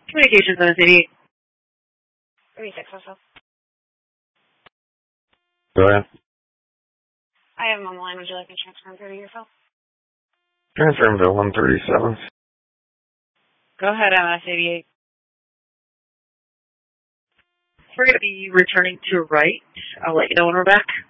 Communications on city. 36 also. Go ahead. I am on the line. Would you like me to transfer him to yourself? Transfer him to 137. Go ahead, MS-88. We're going to be returning to right. I'll let you know when we're back.